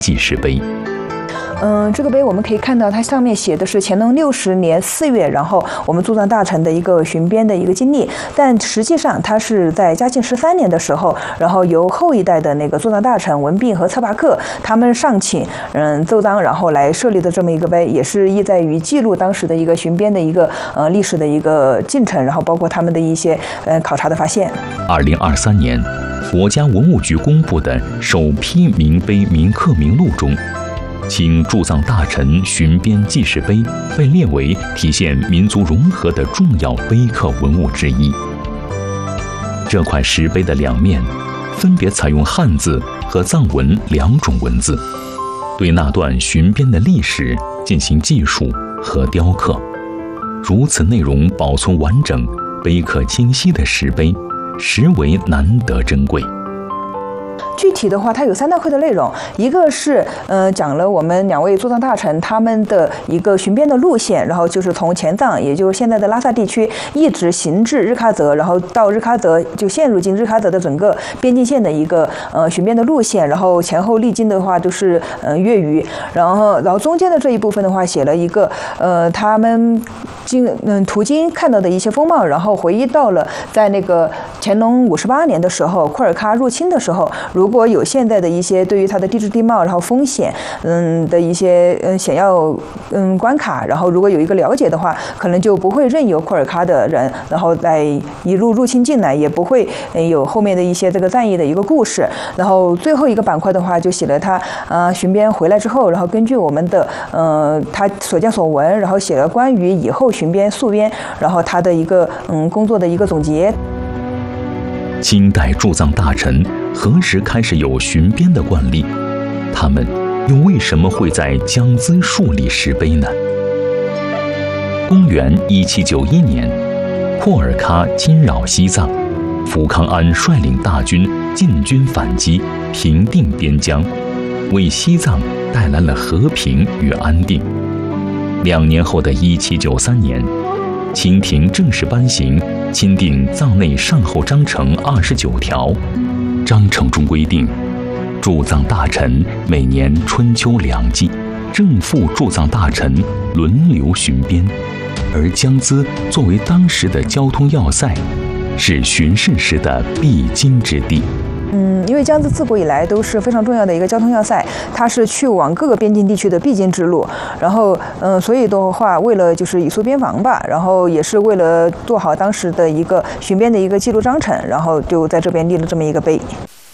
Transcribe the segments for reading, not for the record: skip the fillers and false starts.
记事碑。 这个碑我们可以看到，它上面写的是乾隆60年4月，然后我们驻藏大臣的一个巡边的一个经历。但实际上，它是在嘉庆13年的时候，然后由后一代的那个驻藏大臣文弼和策拔克他们上请奏章，然后来设立的这么一个碑，也是意在于记录当时的一个巡边的一个历史的一个进程，然后包括他们的一些考察的发现。 2023年，国家文物局公布的首批铭碑铭刻名录中，清驻藏大臣巡边记事碑被列为体现民族融合的重要碑刻文物之一。这块石碑的两面分别采用汉字和藏文2种文字，对那段巡边的历史进行记述和雕刻。如此内容保存完整、碑刻清晰的石碑，实为难得珍贵。 具体的话，它有3大块的内容，一个是讲了我们2位驻藏大臣他们的一个巡边的路线，然后就是从前藏，也就是现在的拉萨地区，一直行至日喀则，然后到日喀则就陷入进日喀则的整个边境线的一个巡边的路线，然后前后历经的话都是月余，然后中间的这一部分的话写了一个他们途经看到的一些风貌，然后回忆到了在那个乾隆58年的时候，库尔喀入侵的时候，如果有现在的一些对于它的地质地貌，然后风险的一些险要关卡，然后如果有一个了解的话，可能就不会任由库尔喀的人然后来一路入侵进来，也不会有后面的一些这个战役的一个故事。然后最后一个板块的话，就写了他巡边回来之后，然后根据我们的他所见所闻，然后写了关于以后巡边宿边，然后他的一个工作的一个总结。 清代驻藏大臣何时开始有巡边的惯例？他们又为什么会在江孜树立石碑呢？公元1791年，库尔喀侵扰西藏，福康安率领大军进军反击，平定边疆，为西藏带来了和平与安定。2年后的1793年，清廷正式颁行钦定藏内善后章程29条，章程中规定，驻藏大臣每年春秋2季，正副驻藏大臣轮流巡边，而江孜作为当时的交通要塞，是巡视时的必经之地。 因为江孜自古以来都是非常重要的一个交通要塞，它是去往各个边境地区的必经之路。然后，所以的话，为了就是以肃边防吧，然后也是为了做好当时的一个巡边的一个记录章程，然后就在这边立了这么一个碑。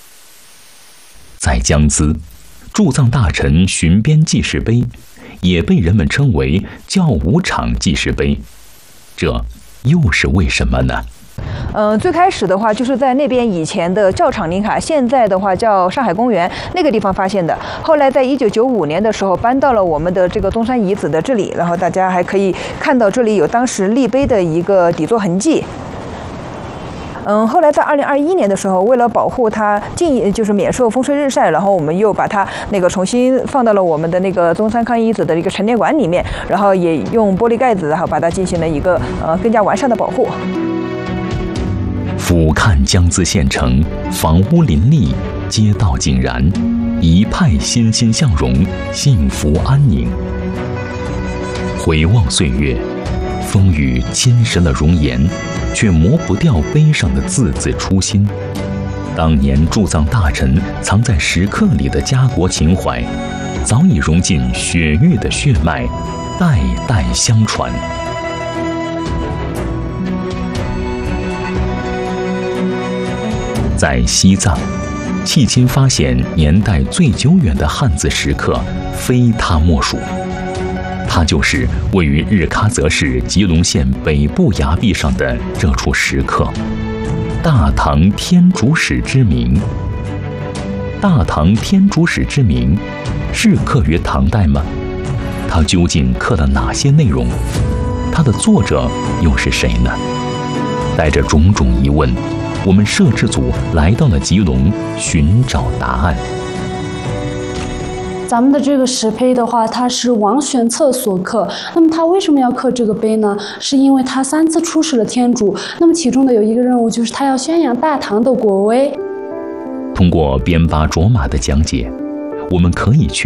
在江孜，驻藏大臣巡边记事碑也被人们称为教武场记事碑，这又是为什么呢？ 最开始的话，就是在那边以前的教场林卡，现在的话叫上海公园那个地方发现的。后来在1995年的时候搬到了我们的这个东山遗址的这里，然后大家还可以看到这里有当时立碑的一个底座痕迹。后来在2021年的时候，为了保护它就是免受风吹日晒，然后我们又把它那个重新放到了我们的那个中山抗遗址的一个陈列馆里面，然后也用玻璃盖子，然后把它进行了一个更加完善的保护。 俯瞰江孜县城，房屋林立，街道井然，一派欣欣向荣，幸福安宁。回望岁月，风雨侵蚀了容颜，却磨不掉碑上的字字初心。当年驻藏大臣藏在石刻里的家国情怀，早已融进血域的血脉，代代相传。在西藏，迄今发现年代最久远的汉字石刻，非它莫属。它就是位于日喀则市吉隆县北部崖壁上的这处石刻——大唐天竺史之铭。大唐天竺史之铭是刻于唐代吗？它究竟刻了哪些内容？它的作者又是谁呢？带着种种疑问，我们摄制组来到了吉隆，寻找答案。 咱们的这个石碑的话，它是王玄策所刻。那么他为什么要刻这个碑呢？是因为他3次出使了天竺，那么其中的有一个任务就是他要宣扬大唐的国威。 通过边巴卓玛的讲解， 我们可以去